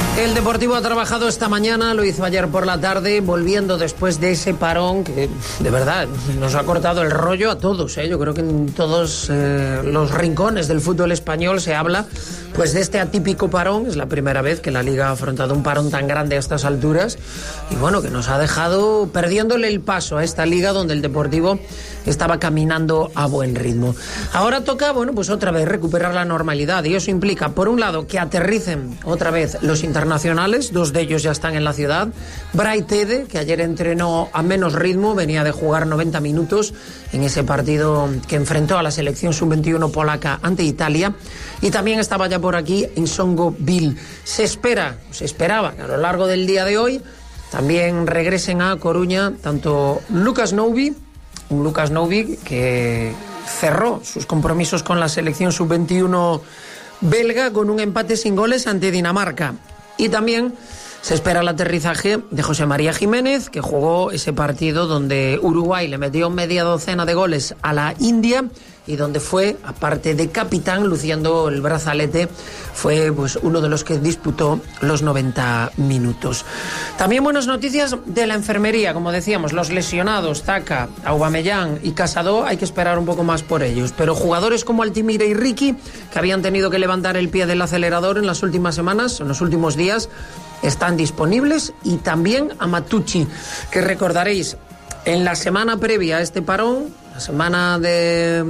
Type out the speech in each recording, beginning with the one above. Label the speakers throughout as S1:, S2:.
S1: El Deportivo ha trabajado esta mañana, lo hizo ayer por la tarde, volviendo después de ese parón que, de verdad, nos ha cortado el rollo a todos, ¿eh? Yo creo que en todos los rincones del fútbol español se habla pues de este atípico parón. Es la primera vez que la Liga ha afrontado un parón tan grande a estas alturas y bueno, que nos ha dejado perdiéndole el paso a esta Liga donde el Deportivo estaba caminando a buen ritmo. Ahora toca, bueno, pues otra vez recuperar la normalidad y eso implica, por un lado, que aterricen otra vez los internacionales, 2 de ellos ya están en la ciudad. Brai Tede, que ayer entrenó a menos ritmo, venía de jugar 90 minutos en ese partido que enfrentó a la selección sub-21 polaca ante Italia, y también estaba ya por aquí Nsongo Bill. Se esperaba que a lo largo del día de hoy también regresen a Coruña tanto Lucas Noubi que cerró sus compromisos con la selección sub-21 belga con un empate sin goles ante Dinamarca, y también se espera el aterrizaje de José María Jiménez, que jugó ese partido donde Uruguay le metió media docena de goles a la India y donde fue, aparte de capitán, luciendo el brazalete, fue pues uno de los que disputó los 90 minutos. También buenas noticias de la enfermería, como decíamos, los lesionados, Zaka, Aubameyang y Casado, hay que esperar un poco más por ellos, pero jugadores como Altimira y Ricky, que habían tenido que levantar el pie del acelerador en las últimas semanas, en los últimos días, están disponibles, y también a Matucci, que recordaréis, en la semana previa a este parón, la semana de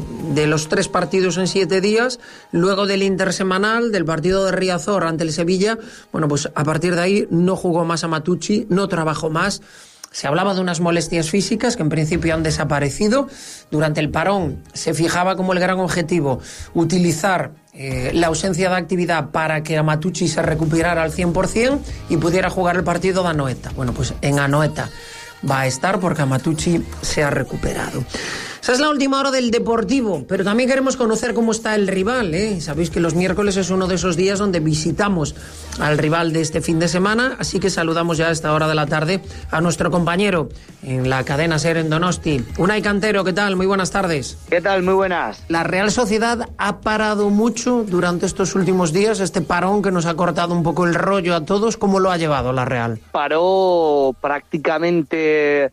S1: los 3 partidos en 7 días, luego del intersemanal, del partido de Riazor ante el Sevilla, bueno, pues a partir de ahí no jugó más a Matucci, no trabajó más. Se hablaba de unas molestias físicas que en principio han desaparecido. Durante el parón se fijaba como el gran objetivo utilizar la ausencia de actividad para que Matucci se recuperara al 100% y pudiera jugar el partido de Anoeta. Bueno, pues en Anoeta va a estar porque Matucci se ha recuperado. Esa es la última hora del Deportivo, pero también queremos conocer cómo está el rival, ¿eh? Sabéis que los miércoles es uno de esos días donde visitamos al rival de este fin de semana, así que saludamos ya a esta hora de la tarde a nuestro compañero en la cadena SER en Donosti. Unai Cantero, ¿qué tal? Muy buenas tardes.
S2: ¿Qué tal? Muy buenas.
S1: La Real Sociedad ha parado mucho durante estos últimos días, este parón que nos ha cortado un poco el rollo a todos. ¿Cómo lo ha llevado la Real?
S2: Paró prácticamente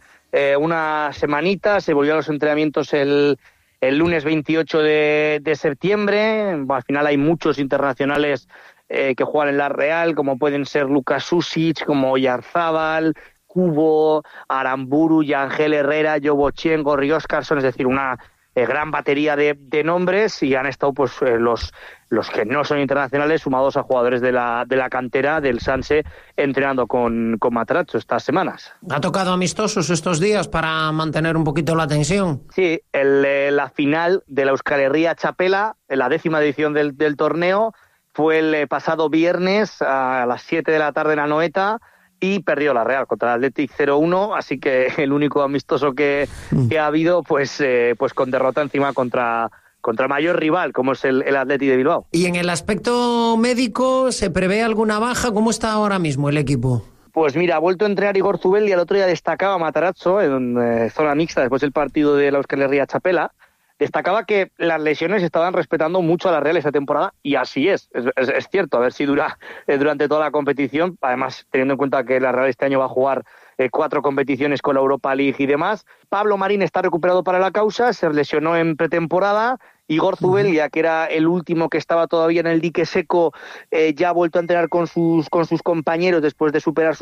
S2: una semanita, se volvió a los entrenamientos el lunes 28 de septiembre. Al final hay muchos internacionales que juegan en la Real, como pueden ser Lucas Susic, como Oyarzábal, Cubo, Aramburu, Yangel Herrera, Jobochen, Gorri Óscarson, es decir, una gran batería de nombres, y han estado pues los que no son internacionales sumados a jugadores de la cantera del Sanse entrenando con Matarazzo estas semanas.
S1: ¿Ha tocado amistosos estos días para mantener un poquito la tensión?
S2: Sí, la final de la Euskal Herria Txapela, en la 10ª edición del torneo, fue el pasado viernes a las 7 de la tarde en Anoeta, y perdió la Real contra el Athletic 0-1, así que el único amistoso que ha habido, pues con derrota encima contra el mayor rival, como es el Athletic de Bilbao.
S1: Y en el aspecto médico, ¿se prevé alguna baja? ¿Cómo está ahora mismo el equipo?
S2: Pues mira, ha vuelto a entrenar Igor Zubeldi, y al otro día destacaba Matarazzo en zona mixta después del partido de la Euskal Herria Txapela. Destacaba que las lesiones estaban respetando mucho a la Real esta temporada, y así es cierto, a ver si dura durante toda la competición, además teniendo en cuenta que la Real este año va a jugar 4 competiciones con la Europa League y demás. Pablo Marín está recuperado para la causa, se lesionó en pretemporada. Igor Zubeldia, que era el último que estaba todavía en el dique seco, ya ha vuelto a entrenar con sus compañeros después de superar sus